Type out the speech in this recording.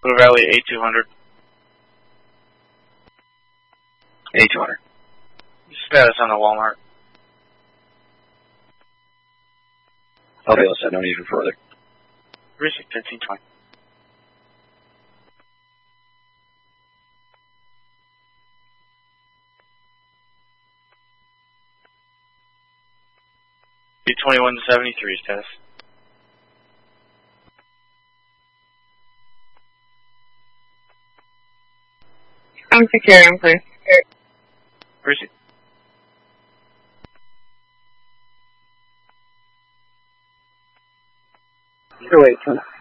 Blue Valley A200. A200. Status on the Walmart. Okay, let's no need for further. Receipt 1520. B2173 status. I'm securing, please. Receipt. Wait.